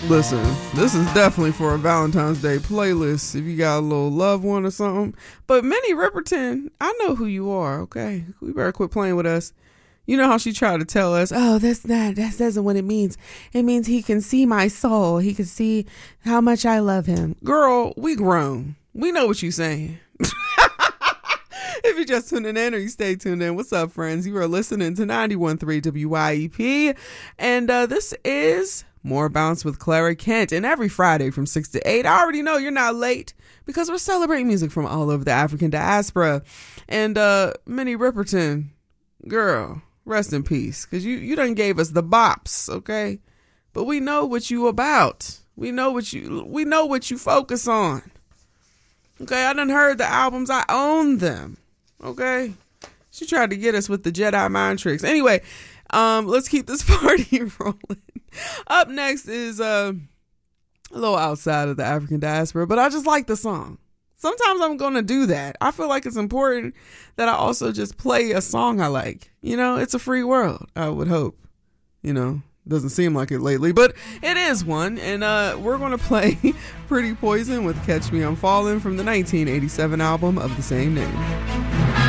Listen, this is definitely for a Valentine's Day playlist if you got a little loved one or something. But Minnie Riperton, I know who you are, okay? We better quit playing with us. You know how she tried to tell us, oh, that doesn't what it means. It means he can see my soul. He can see how much I love him. Girl, we grown. We know what you're saying. If you're just tuning in or you stay tuned in, what's up, friends? You are listening to 91.3 WYEP. And this is More Bounce with Clara Kent. And every Friday from 6 to 8, I already know you're not late because we're celebrating music from all over the African diaspora. And Minnie Riperton, girl, rest in peace, because you done gave us the bops, okay? But we know what you about. We know what you focus on. Okay, I done heard the albums. I own them. Okay? She tried to get us with the Jedi mind tricks. Anyway, let's keep this party rolling. Up next is a little outside of the African diaspora, but I just like the song. Sometimes I'm going to do that. I feel like it's important that I also just play a song I like. You know, it's a free world, I would hope. You know, doesn't seem like it lately, but it is one. And we're going to play Pretty Poison with Catch Me I'm Falling from the 1987 album of the same name.